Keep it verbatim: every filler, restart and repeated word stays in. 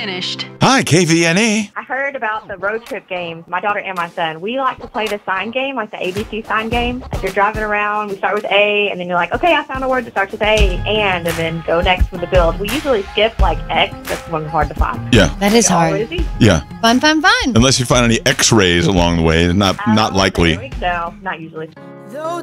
finished. Hi, K V N E. I heard about the road trip game. My daughter and my son, we like to play the sign game, like the A B C sign game. Like you're driving around, we start with A, and then you're like, okay, I found a word that starts with A, and, and then go next with the build. We usually skip like X. That's one hard to find. Yeah. That is hard. Always easy. Yeah. Fun, fun, fun. Unless you find any X-rays along the way, not not Um, likely. No, not usually. Though